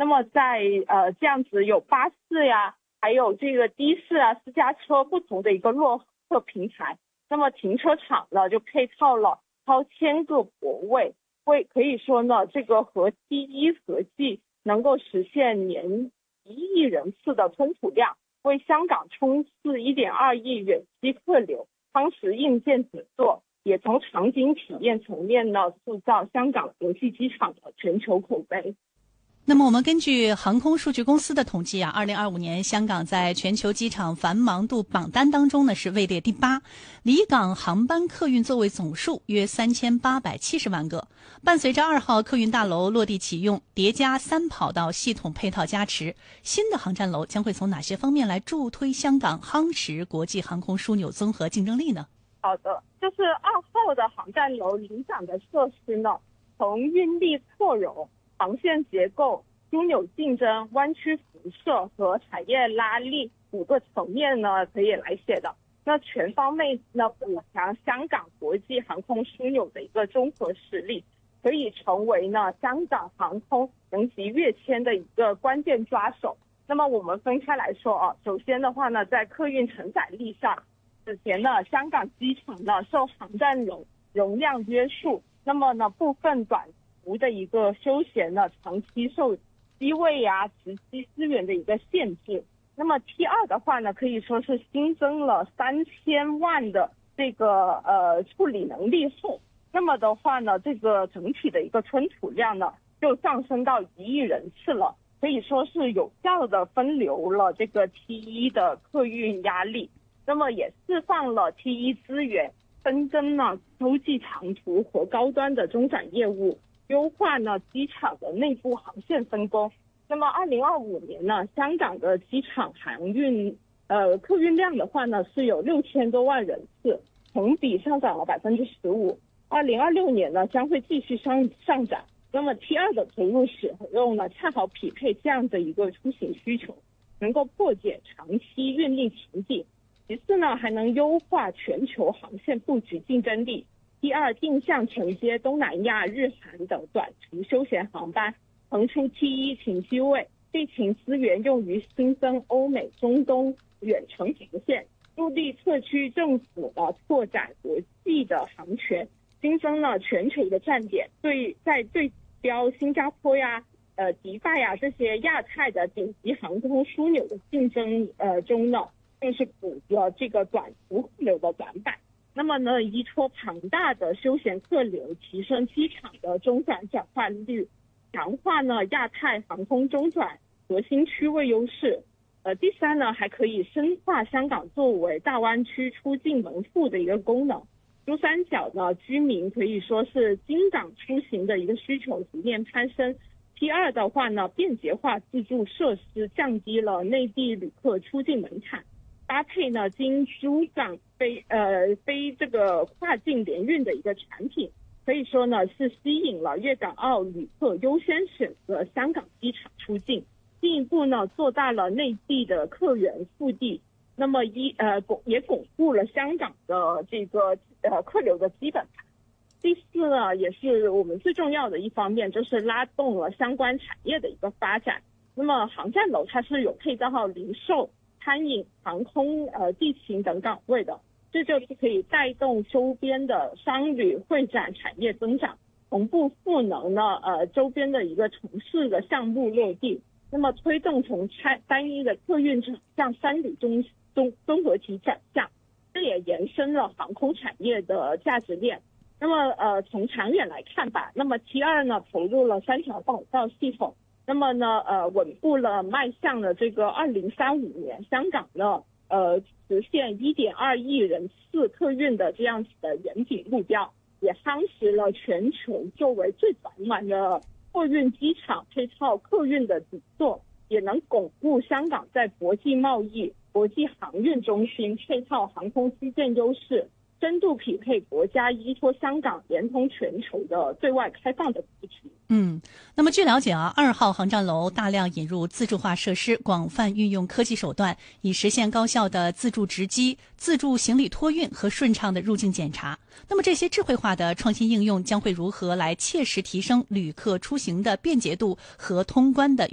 那么在这样子有巴士呀，还有这个的士啊、私家车不同的一个落客平台。那么停车场呢就配套了超1000个泊位，可以说呢，这个和T1合计能够实现年1亿人次的吞吐量，为香港冲刺1.2亿远期客流，夯实硬件底座，也从场景体验层面呢塑造香港国际机场的全球口碑。 那么我们根据航空数据公司的统计啊，2025年香港在全球机场繁忙度榜单当中呢是位列第8，离港航班客运座位总数约3870万个。伴随着2号客运大楼落地启用，叠加3跑道系统配套加持，新的航站楼将会从哪些方面来助推香港夯实国际航空枢纽综合竞争力呢？ 好的，就是2号的航站楼领展的设施呢，从运力扩容、航线结构、枢纽竞争、湾区辐射和产业拉力5个层面呢可以来写的。那全方位呢补强香港国际航空枢纽的一个综合实力，可以成为呢香港航空能级跃迁的一个关键抓手。那么我们分开来说啊，首先的话呢，在客运承载力上，此前呢香港机场呢受航站楼容量约束，那么呢部分短途的一个休闲呢长期受机位啊、值机资源的一个限制。那么 T2 的话呢，可以说是新增了3000万的这个处理能力后，那么的话呢，这个整体的一个吞吐量呢就上升到1亿人次了，可以说是有效的分流了这个 T1 的客运压力，那么也释放了 T1 资源，分耕呢洲际长途和高端的中转业务，优化呢机场的内部航线分工。那么2025年呢，香港的机场航运客运量的话呢是有6000多万人次，同比上涨了15%。2026年呢将会继续上涨。那么 T2 的投入使用呢，恰好匹配这样的一个出行需求，能够破解长期运力瓶颈。其次呢，还能优化全球航线布局竞争力。T2 定向承接东南亚、日韩等短途休闲航班，腾出 T1 停机位，地勤资源用于新增欧美、中东远程航线，助力特区政府呢拓展国际的航权，新增了全球的站点，在对标新加坡呀、迪拜呀这些亚太的顶级航空枢纽的竞争中呢，就是补了这个短途客流的短板。那么呢，依托庞大的休闲客流，提升机场的中转转换率，强化呢亚太航空中转核心区位优势。第三呢，还可以深化香港作为大湾区出境门户的一个功能。珠三角呢，居民可以说是经港出行的一个需求逐年攀升。T2 的话呢，便捷化自助设施，降低了内地旅客出境门槛。搭配呢经珠港非这个跨境联运的一个产品，可以说呢是吸引了粤港澳旅客优先选择香港机场出境，进一步呢做大了内地的客源腹地，那么也巩固了香港的这个客流的基本盘。第四呢，也是我们最重要的一方面，就是拉动了相关产业的一个发展。那么航站楼它是有配套零售、餐饮、航空、地勤等岗位的，这就是可以带动周边的商旅会展产业增长，同步赋能呢周边的一个城市的项目落地，那么推动从单一的客运向商旅综合体转向，这也延伸了航空产业的价值链。那么从长远来看吧，那么 T2 呢投入了3条跑道系统。那么呢，稳步了迈向了这个2035年香港呢，实现1.2亿人次客运的这样子的远景目标，也夯实了全球作为最繁忙的货运机场配套客运的底座，也能巩固香港在国际贸易、国际航运中心配套航空基建优势，深度匹配国家依托香港连通全球的对外开放的布局。 那么据了解啊，2号航站楼大量引入自助化设施，广泛运用科技手段，以实现高效的自助值机、自助行李托运和顺畅的入境检查。那么这些智慧化的创新应用将会如何来切实提升旅客出行的便捷度和通关的